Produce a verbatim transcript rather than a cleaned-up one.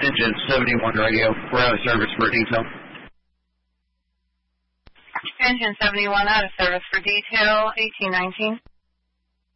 Engine seventy-one radio. We're out of service for detail. Engine seventy-one out of service for detail, eighteen nineteen.